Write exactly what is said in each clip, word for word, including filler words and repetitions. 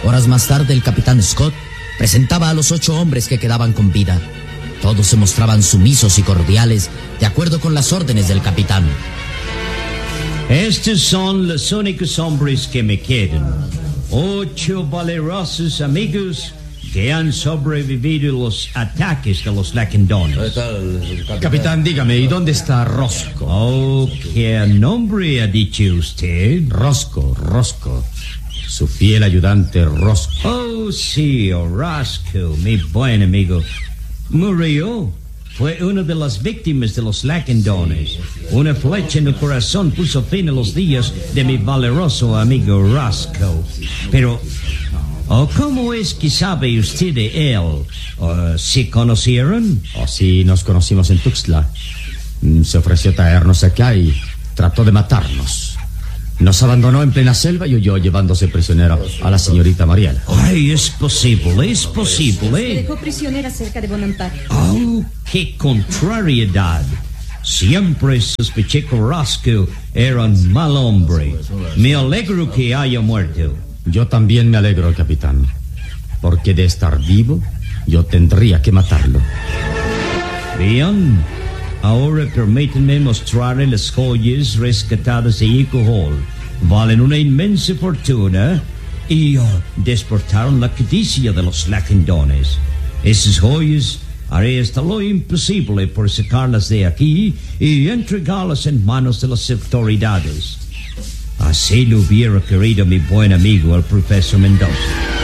Horas más tarde, el capitán Scott presentaba a los ocho hombres que quedaban con vida. Todos se mostraban sumisos y cordiales, de acuerdo con las órdenes del capitán. Estos son los únicos hombres que me quedan. Ocho valerosos amigos que han sobrevivido los ataques de los lacandones. Capitán, dígame, ¿y dónde está Rosco? Oh, ¿qué nombre ha dicho usted? Rosco, Rosco. Su fiel ayudante Rosco. Oh, sí, oh, Rosco, mi buen amigo. Murió. Fue una de las víctimas de los lacandones. Una flecha en el corazón puso fin a los días de mi valeroso amigo Rosco. Pero, oh, ¿cómo es que sabe usted de él? Uh, ¿Se conocieron? Oh, sí, nos conocimos en Tuxtla. Se ofreció a traernos acá y trató de matarnos. Nos abandonó en plena selva y huyó llevándose prisionero a la señorita Mariela. Ay, es posible, es posible. Se dejó prisionera cerca de Bonampak. Oh, qué contrariedad. Siempre sospeché que Rosco era un mal hombre. Me alegro que haya muerto. Yo también me alegro, capitán, porque de estar vivo, yo tendría que matarlo. Bien. Ahora permítanme mostrarle las joyas rescatadas de Eagle Hall. Valen una inmensa fortuna y uh, despertaron la codicia de los lacandones. Esas joyas haré hasta lo imposible por sacarlas de aquí y entregarlas en manos de las autoridades. Así lo hubiera querido mi buen amigo el profesor Mendoza.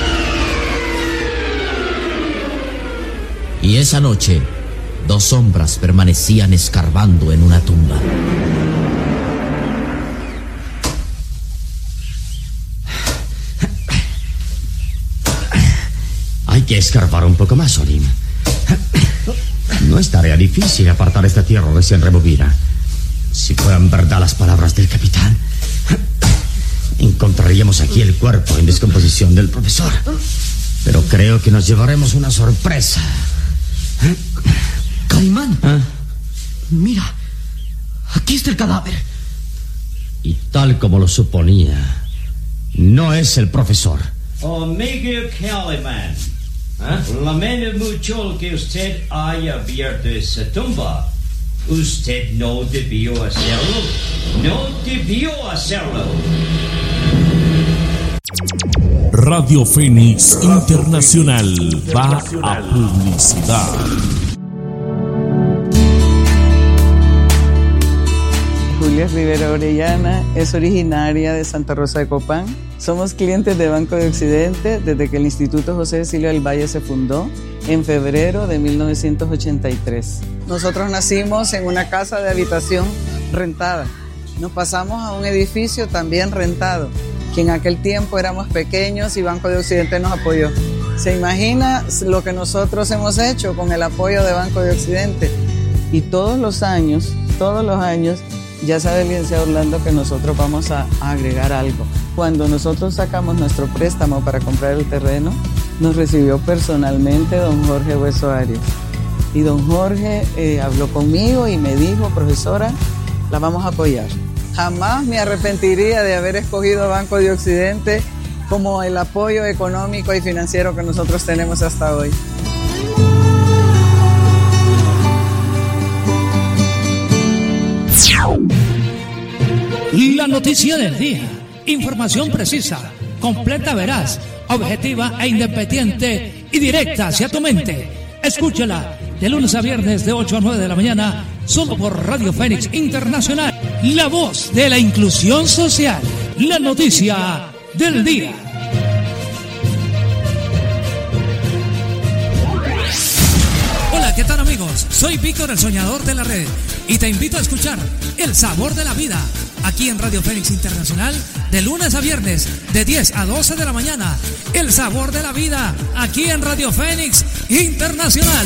Y esa noche, dos sombras permanecían escarbando en una tumba. Hay que escarbar un poco más, Olim. No es tarea difícil apartar esta tierra recién removida. Si fueran verdad las palabras del capitán, encontraríamos aquí el cuerpo en descomposición del profesor. Pero creo que nos llevaremos una sorpresa. Caimán, ¿Ah? Mira, aquí está el cadáver. Y tal como lo suponía, no es el profesor. Amigo Calimán, ¿eh? Lamento mucho que usted haya abierto esa tumba. Usted no debió hacerlo. No debió hacerlo. Radio Fénix Internacional va a publicidad. Julia Rivera Orellana es originaria de Santa Rosa de Copán. Somos clientes de Banco de Occidente desde que el Instituto José Cecilio del Valle se fundó en febrero de mil novecientos ochenta y tres. Nosotros nacimos en una casa de habitación rentada. Nos pasamos a un edificio también rentado, que en aquel tiempo éramos pequeños y Banco de Occidente nos apoyó. ¿Se imagina lo que nosotros hemos hecho con el apoyo de Banco de Occidente? Y todos los años, todos los años, ya sabe el licenciado Orlando que nosotros vamos a agregar algo. Cuando nosotros sacamos nuestro préstamo para comprar el terreno, nos recibió personalmente don Jorge Hueso Arias. Y don Jorge eh, habló conmigo y me dijo, profesora, la vamos a apoyar. Jamás me arrepentiría de haber escogido Banco de Occidente como el apoyo económico y financiero que nosotros tenemos hasta hoy. La noticia del día. Información precisa, completa, veraz, objetiva e independiente y directa hacia tu mente. Escúchala de lunes a viernes de ocho a nueve de la mañana, solo por Radio Fénix Internacional. La voz de la inclusión social. La noticia del día. Hola, ¿qué tal, amigos? Soy Víctor, el soñador de la red, y te invito a escuchar El Sabor de la Vida, aquí en Radio Fénix Internacional, de lunes a viernes, de diez a doce de la mañana. El Sabor de la Vida, aquí en Radio Fénix Internacional.